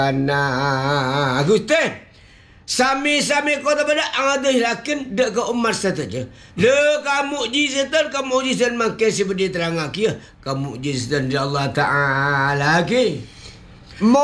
Nah, Gusti. Sami-sami kota pada ada lakin dek ke umat saja. Le kamu mukjizatan makin seperti terang aki. Kamu mukjizatan di Allah Taala ki.